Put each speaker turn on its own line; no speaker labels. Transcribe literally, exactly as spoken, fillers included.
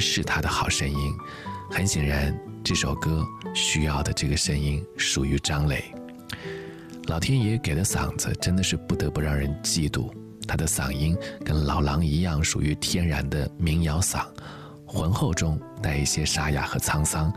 是他的好声音。很显然，这首歌需要的这个声音属于张磊。老天爷给的嗓子真的是不得不让人嫉妒，他的嗓音跟老狼一样，属于天然的民谣嗓，浑厚中带一些沙哑和沧桑，